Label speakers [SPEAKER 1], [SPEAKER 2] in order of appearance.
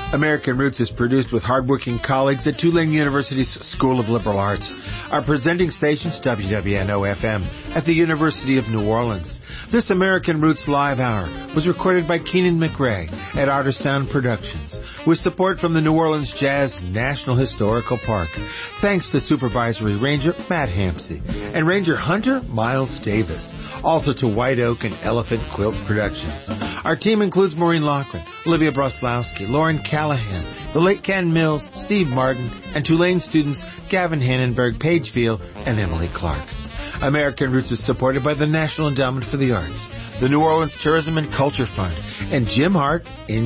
[SPEAKER 1] American Roots is produced with hardworking colleagues at Tulane University's School of Liberal Arts. Our presenting station's WWNO-FM at the University of New Orleans. This American Roots Live Hour was recorded by Keenan McRae at Outer Sound Productions with support from the New Orleans Jazz National Historical Park. Thanks to Supervisory Ranger Matt Hampsey and Ranger Hunter Miles Davis. Also to White Oak and Elephant Quilt Productions. Our team includes Maureen Loughran, Olivia Broslowski, Lauren Callahan, the late Ken Mills, Steve Martin, and Tulane students Gavin Hannenberg, Paige Field, and Emily Clark. American Roots is supported by the National Endowment for the Arts, the New Orleans Tourism and Culture Fund, and Jim Hart in